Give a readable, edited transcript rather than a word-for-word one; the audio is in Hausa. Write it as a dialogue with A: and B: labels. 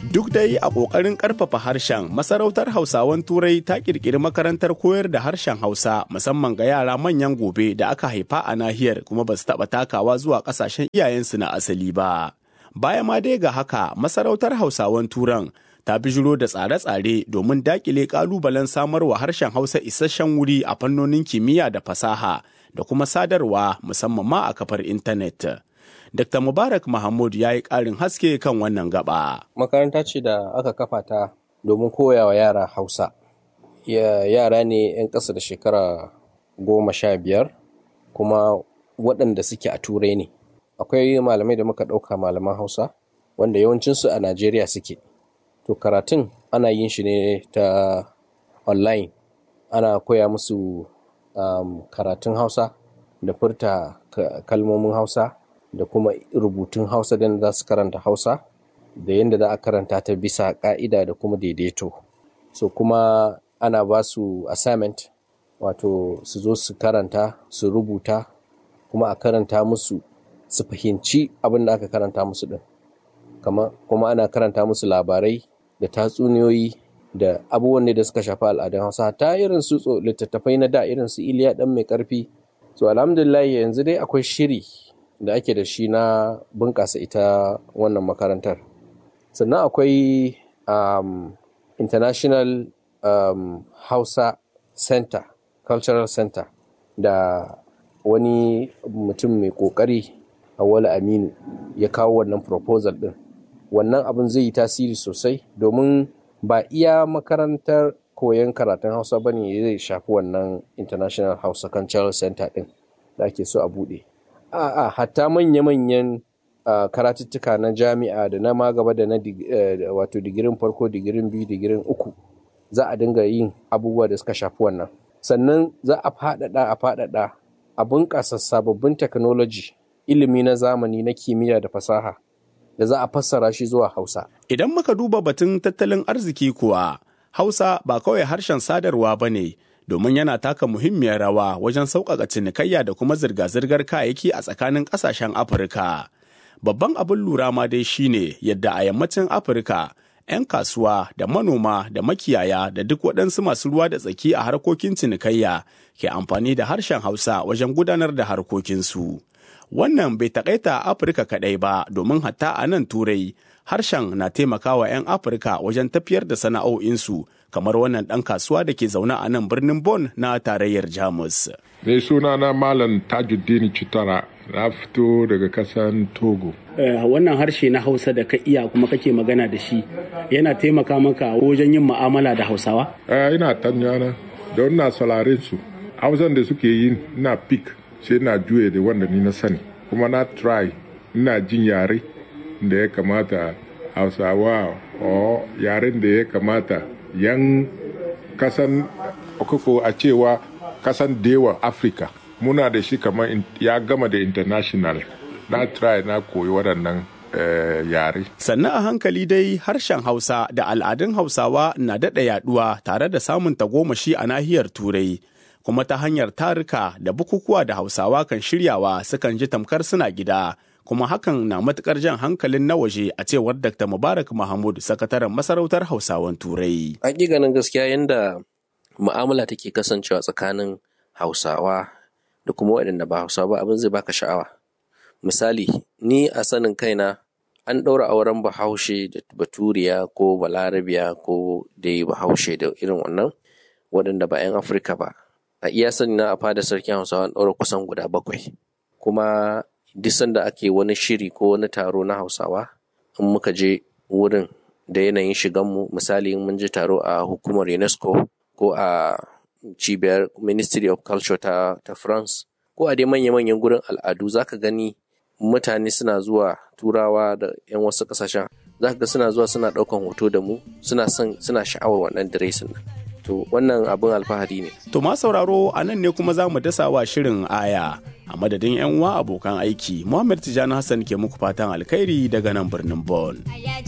A: Duk dai a ƙoƙarin ƙarfafa harshen, masarautar Hausawan Turai ta ƙirƙiri makarantar koyar da harshen Hausa musamman ga yara manyan gobe da aka haifa a nahiyar kuma ba su taɓa takawa zuwa ƙasashen iyayensu na asali ba. Baya ma dai ga haka, masarautar Hausawan Turan ta bijiro da tsare-tsare domin daƙile ƙalubalen samarwa harshen Hausa isasshen wuri a fannonin kimiyya da fasaha da kuma sadarwa musamman ma a kafar intanet. Dr. Mubarak Mahmud ya yi ƙarin haske kan wannan gaba.
B: Makaranta ce da aka kafa ta domin koya wa yara Hausa. Yara ne 'yan ƙasa da shekara 15 kuma waɗanda suke a Turai ne. Akwai malamai da muka ɗauka malaman Hausa wanda yawancinsu a Najeriya suke. To karatun ana yin shi ne ta online. Ana koya musu karatun Hausa da furta kalmomin Hausa da kuma rubutun Hausa da za su karanta Hausa da yadda za a karanta ta bisa ƙa'ida da kuma daidaito. So kuma ana ba su assignment, wato su zo su karanta, su rubuta, kuma a karanta musu su fahimci abin da aka karanta musu ɗin. Kuma ana karanta musu labarai da tatsuniyoyi da abubuwan da suka shafi al'adun Hausa, ta irin su littattafai na da irin su Iliya ɗan mai ƙarfi. So alhamdulillah yanzu dai akwai shiri da ake da shi na bunƙasa ita wannan makarantar. Sannan akwai International Hausa Center, Cultural Center, da wani mutum mai ƙoƙari Auwalu Aminu ya kawo wannan proposal ɗin. Wannan abin zai yi tasiri sosai domin ba iya makarantar koyon karatun Hausa ba ne zai shafi wannan International Hausa Cultural Center ɗin da ake so a buɗe. Hatta manya-manyan karatuttuka na jami'a da na magaba da na wato digirin farko, digirin biyu, digirin uku, za a dinga yin abubuwa da suka shafi wannan. Sannan za a faɗaɗa a bunƙasa sababbin technology, ilimi na zamani na kimiyya da fasaha da za a fassara shi zuwa Hausa.
A: Idan muka duba batun tattalin arziki kuwa, Hausa ba kawai harshen sadarwa ba ne, domin yana taka muhimmiyar rawa wajen sauƙaƙa cinikayya da kuma zirga-zirgar kayayyaki a tsakanin ƙasashen Afirka. Babban abin lura ma dai shine yadda a yammacin Afirka 'yan kasuwa da manoma da makiyaya da duk waɗansu masu ruwa da tsaki a harkokin cinikayya ke amfani da harshen Hausa wajen gudanar da harkokinsu. Wannan bai taƙaita a Afirka kaɗai ba, domin hatta a nan Turai harshen na taimakawa 'yan Afirka wajen tafiyar da sana'o'insu, kamar wannan ɗan kasuwa da ke zaune a nan birnin Bonn na tarayyar Jamus.
C: Mai suna na Malam Tajuddin Chitara, na fito daga kasan Togo.
D: Wannan harshe na Hausa da ka iya kuma kake magana da shi yana taimaka maka wajen yin mu'amala da Hausawa?
C: Ina tanyana don na sauraren su. Hausan da suke yi na pick sai na juye da wanda ni na sani. Kuma na try ina jin yare da ya kamata Hausawa o yaren da ya kamata yan kasan okoko a cewa kasan dewa Africa muna da shi kamar ya gama da international. Na try na koyi waɗannan yare.
A: Sannan a hankali dai harshen Hausa da al'adun Hausawa na daɗa yaɗuwa tare da samun tagomashi a nahiyar Turai. Kuma ta hanyar tarika da bukukuwa da Hausawa kan shiryawa sukan ji tamkar suna gida. Kuma hakan na matuƙar jan hankalin na waje, a cewar Dr. Mubarak Mahmud, sakataren masarautar Hausawan Turai.
B: Hakikanin gaskiya yanda mu'amala take kasancewa tsakanin Hausawa da kuma waɗanda ba Hausawa ba, abin zai baka sha'awa. Misali, ni a sanin kaina an ɗaura auren Bahaushe da Baturiya ko Balarabiya ko dai Bahaushe da irin wannan waɗanda ba 'yan Afirka ba. A iya sani na a fadar sarkin Hausawa an ɗaura kusan guda 7. Kuma duk sanda ake wani shiri ko wani taro na Hausawa, in muka je wurin da yanayin shiganmu, misali mun je taro a hukumar UNESCO ko a cibiyar Ministry of Culture ta France, ko a dai manya-manyan gurin al'adu, za ka gani mutane suna zuwa, Turawa da 'yan wasu ƙasashen, za ka ga suna zuwa suna ɗaukan hoto da mu, suna sha'awar wannan diresin nan. To wannan abin alfahari ne.
A: To ma sauraro, a nan ne kuma za mu dasa wa shirin aya. A madadin 'yan uwa abokan aiki, Muhammad Tijjani Hassan ke muku fatan alkhairi daga nan birnin Bonn.